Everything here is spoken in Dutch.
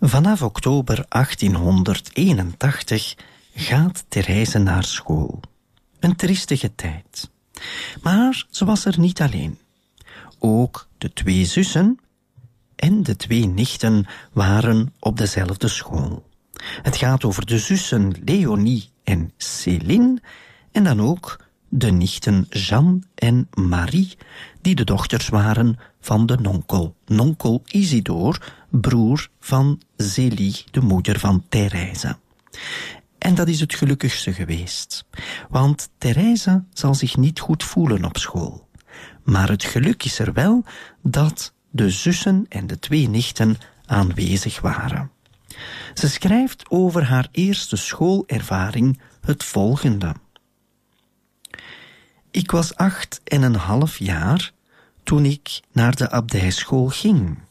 Vanaf oktober 1881 gaat Therese naar school. Een triestige tijd. Maar ze was er niet alleen. Ook de 2 zussen en de 2 nichten waren op dezelfde school. Het gaat over de zussen Leonie en Céline en dan ook de nichten Jeanne en Marie, die de dochters waren van de nonkel Isidore, broer van Zélie, de moeder van Therese. En dat is het gelukkigste geweest, want Therese zal zich niet goed voelen op school. Maar het geluk is er wel dat de zussen en de 2 nichten aanwezig waren. Ze schrijft over haar eerste schoolervaring het volgende. Ik was 8,5 jaar toen ik naar de abdijschool ging.